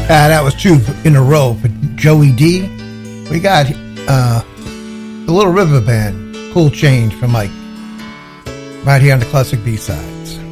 That was two in a row for Joey D. We got the Little River Band, Cool Change from Mike, right here on the Classic B-Sides.